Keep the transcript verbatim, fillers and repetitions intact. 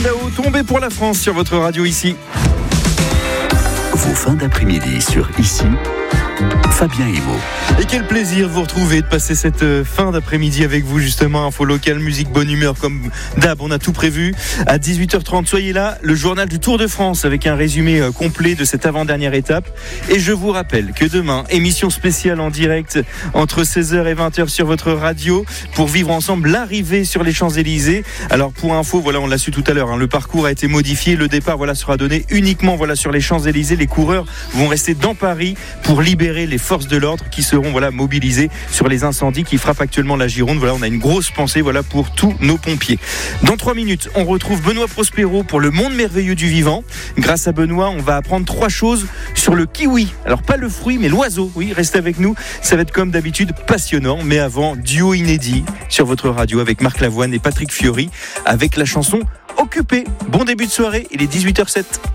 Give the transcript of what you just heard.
là-haut, tombez pour la France sur votre radio ici. Vos fins d'après-midi sur Ici, Fabien Emo. Et quel plaisir vous retrouver, de passer cette fin d'après-midi avec vous justement. Info locale, musique, bonne humeur comme d'hab, on a tout prévu. À dix-huit heures trente, soyez là, le journal du Tour de France avec un résumé complet de cette avant-dernière étape. Et je vous rappelle que demain, émission spéciale en direct entre seize heures et vingt heures sur votre radio pour vivre ensemble l'arrivée sur les Champs-Élysées. Alors pour info, voilà, on l'a su tout à l'heure, hein, le parcours a été modifié, le départ voilà, sera donné uniquement voilà, sur les Champs-Élysées. Les coureurs vont rester dans Paris pour libérer les forces de l'ordre qui seront voilà, mobilisées sur les incendies qui frappent actuellement la Gironde. Voilà, on a une grosse pensée voilà, pour tous nos pompiers. Dans trois minutes, on retrouve Benoît Prospero pour le monde merveilleux du vivant. Grâce à Benoît, on va apprendre trois choses sur le kiwi. Alors pas le fruit, mais l'oiseau. Oui, restez avec nous. Ça va être comme d'habitude passionnant. Mais avant, duo inédit sur votre radio avec Marc Lavoine et Patrick Fiori avec la chanson Occupé. Bon début de soirée, il est dix-huit heures zéro sept.